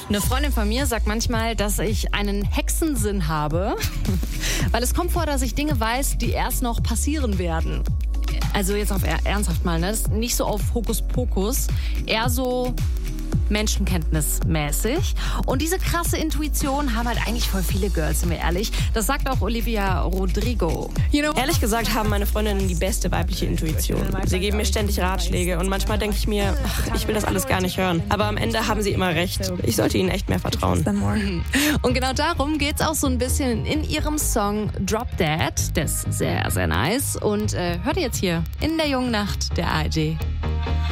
Eine Freundin von mir sagt manchmal, dass ich einen Hexensinn habe, weil es kommt vor, dass ich Dinge weiß, die erst noch passieren werden. Also jetzt auf ernsthaft mal, ne? Das ist nicht so auf Hokuspokus, eher so menschenkenntnismäßig. Und diese krasse Intuition haben halt eigentlich voll viele Girls, sind wir ehrlich. Das sagt auch Olivia Rodrigo. Ehrlich gesagt haben meine Freundinnen die beste weibliche Intuition. Sie geben mir ständig Ratschläge und manchmal denke ich mir, ich will das alles gar nicht hören. Aber am Ende haben sie immer recht. Ich sollte ihnen echt mehr vertrauen. Und genau darum geht's auch so ein bisschen in ihrem Song Drop Dead. Der ist sehr, sehr nice. Und hört ihr jetzt hier in der jungen Nacht der ARD.